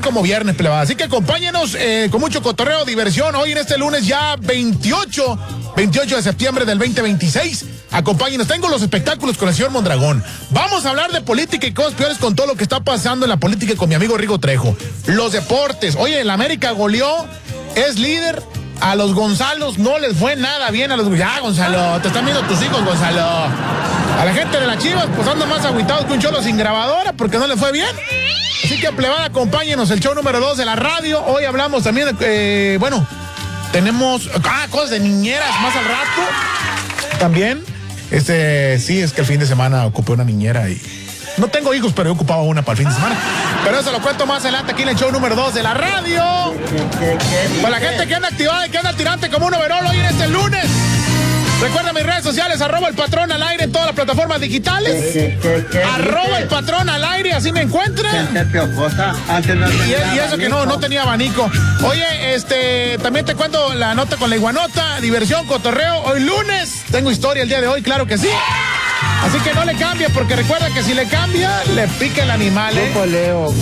como viernes, plebada. Así que acompáñenos con mucho cotorreo, diversión. Hoy en este lunes ya 28 de septiembre del 2026. Acompáñenos. Tengo los espectáculos con el señor Mondragón. Vamos a hablar de política y cosas peores con todo lo que está pasando en la política con mi amigo Rigo Trejo. Los deportes. Oye, el América goleó, es líder. A los Gonzalos no les fue nada bien. Ya, Gonzalo, te están viendo tus hijos, Gonzalo. A la gente de las Chivas, pues andan más agüitados que un cholo sin grabadora porque no les fue bien. Así que, plebada, acompáñenos, el show número 2 de la radio. Hoy hablamos también, tenemos cosas de niñeras más al rato. También, sí, es que el fin de semana ocupé una niñera y... No tengo hijos, pero he ocupado una para el fin de semana. Pero eso lo cuento más adelante aquí en el show número 2 de la radio. Con la gente que anda activada y que anda tirante como un overol hoy en este lunes. Recuerda mis redes sociales, @elpatrón al aire en todas las plataformas digitales. @elpatrón al aire, así me encuentran. Y eso que no tenía abanico. Oye, también te cuento la nota con la iguanota, diversión, cotorreo. Hoy lunes, tengo historia el día de hoy, claro que sí. Así que no le cambie, porque recuerda que si le cambia, le pica el animal, ¿eh? Leo.